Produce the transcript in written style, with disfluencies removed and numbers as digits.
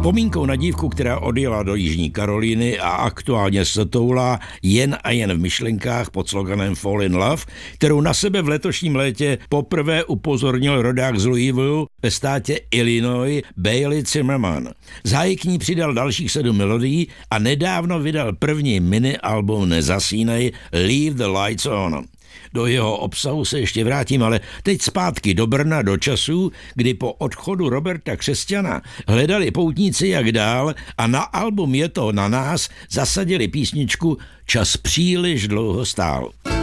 Vzpomínkou na dívku, která odjela do Jižní Karolíny a aktuálně se toulá jen a jen v myšlenkách pod sloganem Fall in Love, kterou na sebe v letošním létě poprvé upozornil rodák z Louisville ve státě Illinois Bailey Zimmerman. Záhy k ní přidal dalších 7 melodií a nedávno vydal první mini-album Nezasínej Leave the Lights On. Do jeho obsahu se ještě vrátím, ale teď zpátky do Brna, do časů, kdy po odchodu Roberta Křesťana hledali poutníci jak dál a na album Je to na nás zasadili písničku Čas příliš dlouho stál.